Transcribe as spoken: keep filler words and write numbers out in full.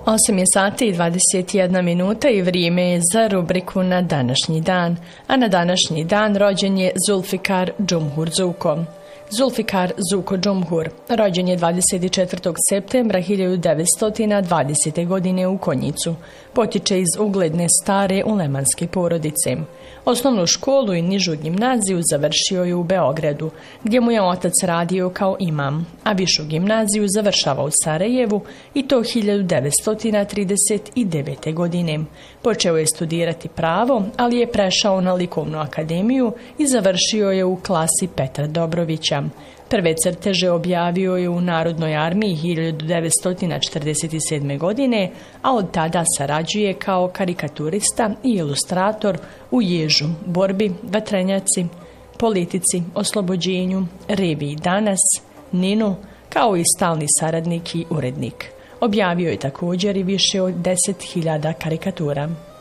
osam je sati i dvadeset jedna minuta i vrijeme je za rubriku Na današnji dan. A na današnji dan rođen je Zulfikar Džumhur Zuko. Zulfikar Zuko Džumhur rođen je dvadeset četvrtog septembra hiljadu devetsto dvadesete. godine u Konjicu. Potiče iz ugledne stare ulemanske porodice. Osnovnu školu i nižu gimnaziju završio je u Beogradu, gdje mu je otac radio kao imam, a višu gimnaziju završava u Sarajevu i to hiljadu devetsto trideset devete. godine. Počeo je studirati pravo, ali je prešao na likovnu akademiju i završio je u klasi Petra Dobrovića. Prve crteže objavio je u Narodnoj armiji hiljadu devetsto četrdeset sedme. godine, a od tada sarađuje kao karikaturista i ilustrator u Ježu, Borbi, Vatrenjaci, Politici, Oslobođenju, Reviji Danas, Ninu, kao i stalni saradnik i urednik. Objavio je također i više od deset hiljada karikatura.